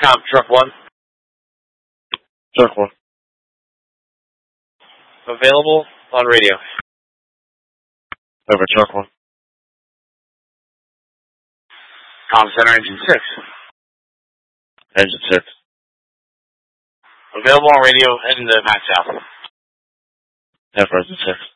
Comp Truck 1. Truck 1. Available on radio. Over Truck 1. Comp Center Engine 6. Engine 6. Available on radio heading to Max South. F Engine 6.